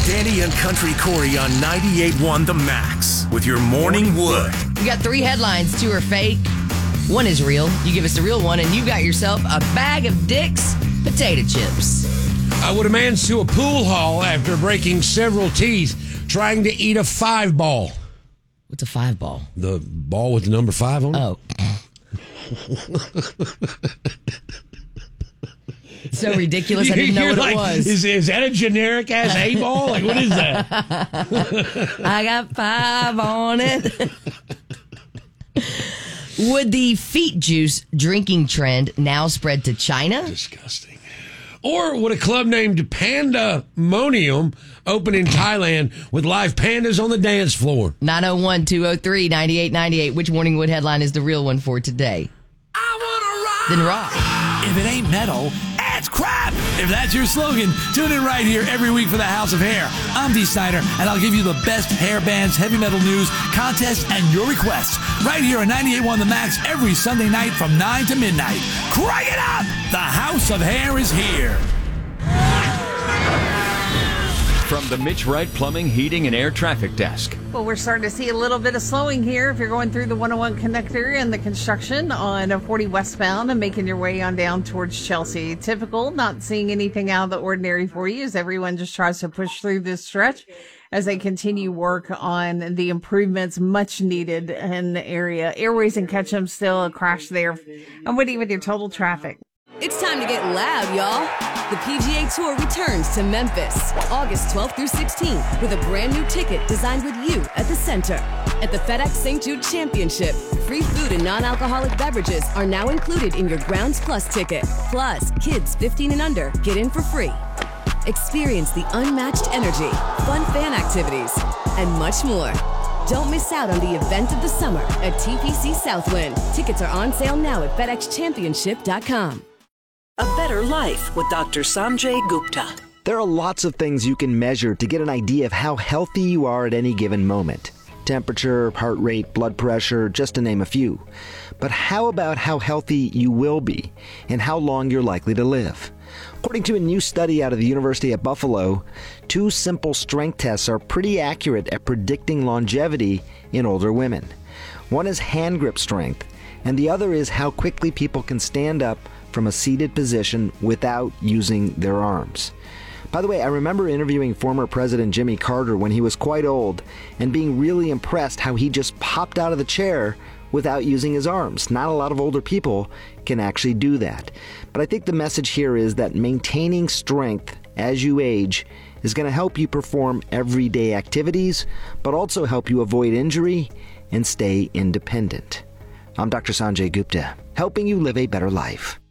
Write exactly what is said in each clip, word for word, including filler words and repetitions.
Danny and Country Corey on ninety-eight point one The Max with your Morning Wood. We got three headlines. Two are fake. One is real. You give us the real one, and you got yourself a bag of Dick's potato chips. Uh, would a man sue a pool hall after breaking several teeth trying to eat a five ball? What's a five ball? The ball with the number five on it? Oh. It's so ridiculous. I didn't know You're what like, it was. Is, is that a generic ass A ball? Like, what is that? I got five on it. Would the feet juice drinking trend now spread to China? Disgusting. Or would a club named Pandemonium open in Thailand with live pandas on the dance floor? nine oh one, two oh three, nine eight nine eight. Which Morning Wood headline is the real one for today? I Then rock. If it ain't metal, it's crap. If that's your slogan, tune in right here every week for the House of Hair. I'm Dee Snider, and I'll give you the best hair bands, heavy metal news, contests, and your requests right here on ninety-eight point one The Max every Sunday night from nine to midnight. Crank it up! The House of Hair is here. From the Mitch Wright Plumbing, Heating, and Air Traffic Desk. Well, we're starting to see a little bit of slowing here if you're going through the one oh one connector and the construction on forty westbound and making your way on down towards Chelsea. Typical, not seeing anything out of the ordinary for you as everyone just tries to push through this stretch as they continue work on the improvements much needed in the area. Airways and Ketchum still a crash there. I'm with you with your total traffic. It's time to get loud, y'all. The P G A Tour returns to Memphis, August twelfth through sixteenth, with a brand new ticket designed with you at the center. At the FedEx Saint Jude Championship, free food and non-alcoholic beverages are now included in your Grounds Plus ticket. Plus, kids fifteen and under get in for free. Experience the unmatched energy, fun fan activities, and much more. Don't miss out on the event of the summer at T P C Southwind. Tickets are on sale now at FedEx Championship dot com. A Better Life with Doctor Sanjay Gupta. There are lots of things you can measure to get an idea of how healthy you are at any given moment. Temperature, heart rate, blood pressure, just to name a few. But how about how healthy you will be and how long you're likely to live? According to a new study out of the University at Buffalo, two simple strength tests are pretty accurate at predicting longevity in older women. One is hand grip strength, and the other is how quickly people can stand up from a seated position without using their arms. By the way, I remember interviewing former President Jimmy Carter when he was quite old and being really impressed how he just popped out of the chair without using his arms. Not a lot of older people can actually do that. But I think the message here is that maintaining strength as you age is going to help you perform everyday activities, but also help you avoid injury and stay independent. I'm Doctor Sanjay Gupta, helping you live a better life.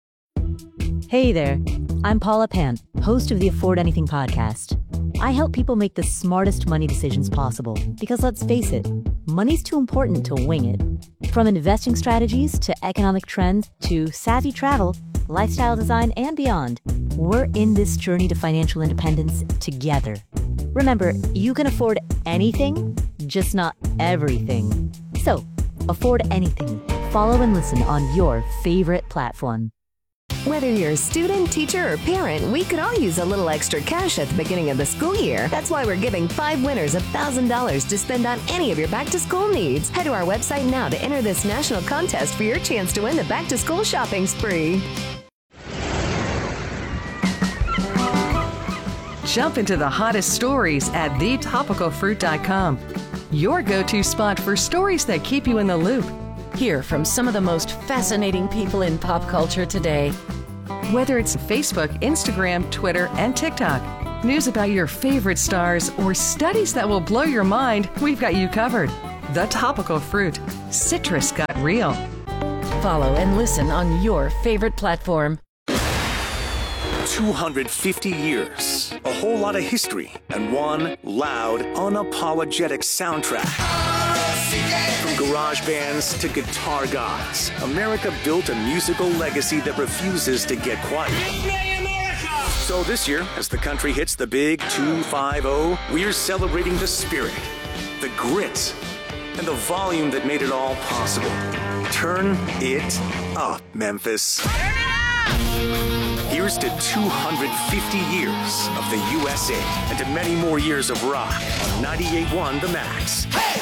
Hey there, I'm Paula Pant, host of the Afford Anything podcast. I help people make the smartest money decisions possible because, let's face it, money's too important to wing it. From investing strategies to economic trends to savvy travel, lifestyle design, and beyond, we're in this journey to financial independence together. Remember, you can afford anything, just not everything. So, afford anything. Follow and listen on your favorite platform. Whether you're a student, teacher, or parent, we could all use a little extra cash at the beginning of the school year. That's why we're giving five winners one thousand dollars to spend on any of your back-to-school needs. Head to our website now to enter this national contest for your chance to win the back-to-school shopping spree. Jump into the hottest stories at the topical fruit dot com. Your go-to spot for stories that keep you in the loop. Hear from some of the most fascinating people in pop culture today. Whether it's Facebook, Instagram, Twitter, and TikTok, news about your favorite stars, or studies that will blow your mind, we've got you covered. The Topical Fruit. Citrus got real. Follow and listen on your favorite platform. two hundred fifty years, a whole lot of history, and one loud, unapologetic soundtrack. From garage bands to guitar gods, America built a musical legacy that refuses to get quiet. So this year, as the country hits the big two five oh, we're celebrating the spirit, the grit, and the volume that made it all possible. Turn it up, Memphis. Here Here's to two hundred fifty years of the U S A and to many more years of rock on ninety-eight point one The Max. Hey!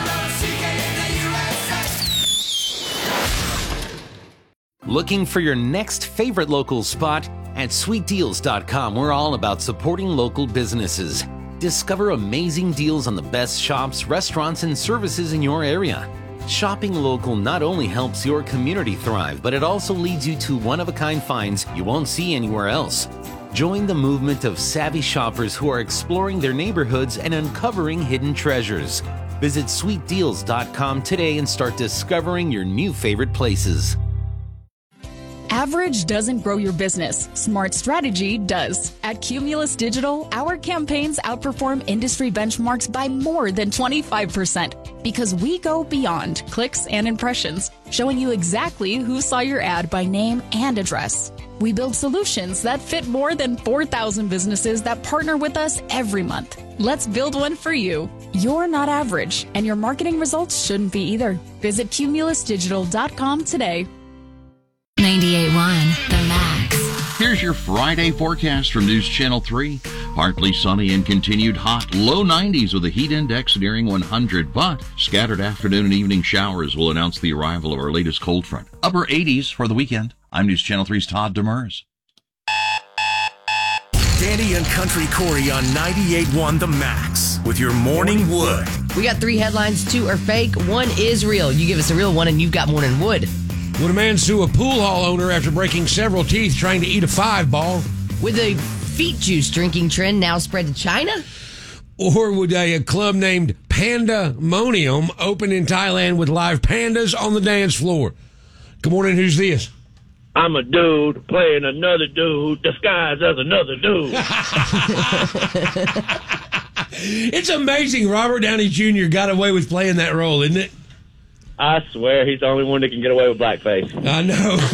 Looking for your next favorite local spot? At sweet deals dot com, we're all about supporting local businesses. Discover amazing deals on the best shops, restaurants, and services in your area. Shopping local not only helps your community thrive, but it also leads you to one-of-a-kind finds you won't see anywhere else. Join the movement of savvy shoppers who are exploring their neighborhoods and uncovering hidden treasures. Visit sweet deals dot com today and start discovering your new favorite places. Average doesn't grow your business. Smart strategy does. At Cumulus Digital, our campaigns outperform industry benchmarks by more than twenty-five percent because we go beyond clicks and impressions, showing you exactly who saw your ad by name and address. We build solutions that fit more than four thousand businesses that partner with us every month. Let's build one for you. You're not average, and your marketing results shouldn't be either. Visit cumulus digital dot com today. ninety-eight point one The Max. Here's your Friday forecast from News Channel three. Partly sunny and continued hot. Low nineties with a heat index nearing one hundred, but scattered afternoon and evening showers will announce the arrival of our latest cold front. Upper eighties for the weekend. I'm News Channel three's Todd Demers. Danny and Country Corey on ninety-eight point one The Max with your Morning Wood. We got three headlines. Two are fake. One is real. You give us a real one and you've got Morning Wood. Would a man sue a pool hall owner after breaking several teeth trying to eat a five ball? With a feet juice drinking trend now spread to China? Or would a, a club named Pandemonium open in Thailand with live pandas on the dance floor? Good morning, who's this? I'm a dude playing another dude disguised as another dude. It's amazing Robert Downey Junior got away with playing that role, isn't it? I swear he's the only one that can get away with blackface. I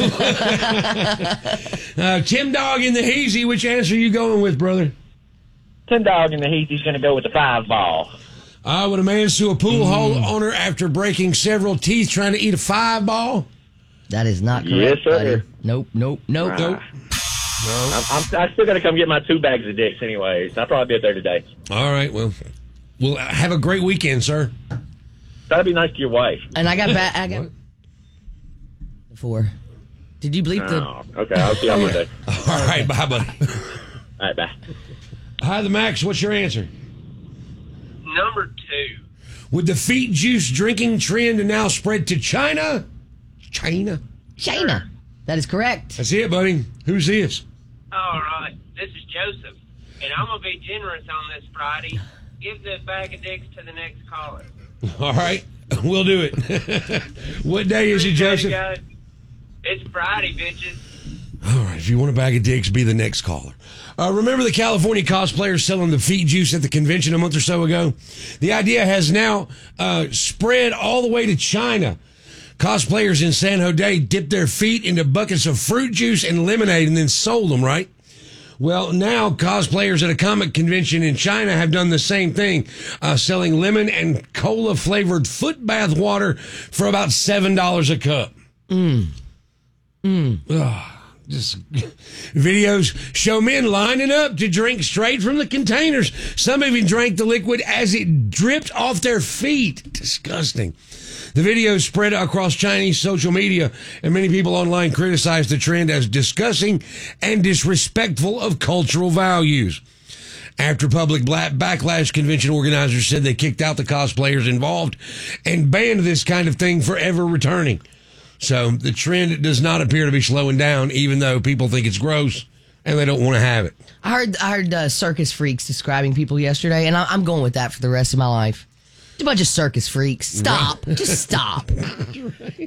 know. uh, Tim Dog in the Heezy, which answer are you going with, brother? Tim Dog in the Heezy's going to go with the five ball. Uh, would a man sue a pool mm. hall owner after breaking several teeth trying to eat a five ball? That is not correct, yes, sir. buddy. Nope, nope, nope, uh, nope. No. I'm, I'm, I still got to come get my two bags of dicks anyways. I'll probably be up there today. All right, well, well, have a great weekend, sir. That'd be nice to your wife. And I got back. I got four. Did you bleep oh, the? Okay, I'll see you on Monday. All right, bye, buddy. All right, bye. Hi, the Max. What's your answer? Number two. Would the feet juice drinking trend now spread to China? China. China. That is correct. That's it, buddy. Who's this? All right. This is Joseph, and I'm gonna be generous on this Friday. Give the bag of dicks to the next caller. All right, we'll do it. What day is it, Joseph? It's Friday, bitches. All right, if you want a bag of dicks, be the next caller. Uh, remember the California cosplayers selling the feet juice at the convention a month or so ago? The idea has now uh, spread all the way to China. Cosplayers in San Jose dipped their feet into buckets of fruit juice and lemonade and then sold them, right? Well, now cosplayers at a comic convention in China have done the same thing, uh, selling lemon and cola-flavored foot bath water for about seven dollars a cup. Mm. Mm. Ugh, just videos show men lining up to drink straight from the containers. Some even drank the liquid as it dripped off their feet. Disgusting. The video spread across Chinese social media, and many people online criticized the trend as disgusting and disrespectful of cultural values. After public backlash, convention organizers said they kicked out the cosplayers involved and banned this kind of thing forever returning. So the trend does not appear to be slowing down, even though people think it's gross and they don't want to have it. I heard, I heard uh, circus freaks describing people yesterday, and I, I'm going with that for the rest of my life. A bunch of circus freaks. Stop. Right. Just stop. Right.